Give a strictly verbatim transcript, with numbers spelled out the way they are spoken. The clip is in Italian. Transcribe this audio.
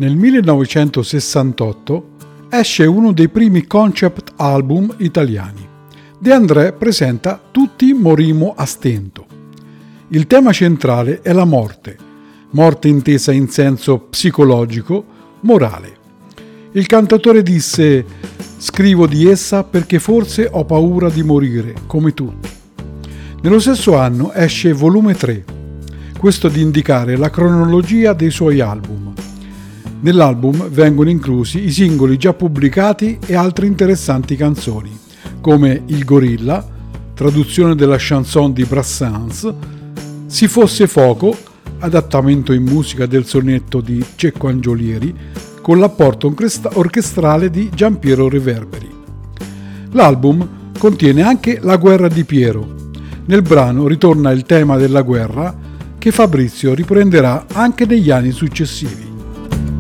Nel millenovecentosessantotto esce uno dei primi concept album italiani. De André presenta Tutti morimo a stento. Il tema centrale è la morte, morte intesa in senso psicologico, morale. Il cantautore disse: «Scrivo di essa perché forse ho paura di morire, come tutti». Nello stesso anno esce Volume tre, questo ad indicare la cronologia dei suoi album. Nell'album vengono inclusi i singoli già pubblicati e altre interessanti canzoni, come Il Gorilla, traduzione della chanson di Brassens, Si fosse fuoco, adattamento in musica del sonetto di Cecco Angiolieri, con l'apporto orchestrale di Giampiero Reverberi. L'album contiene anche La guerra di Piero. Nel brano ritorna il tema della guerra che Fabrizio riprenderà anche negli anni successivi.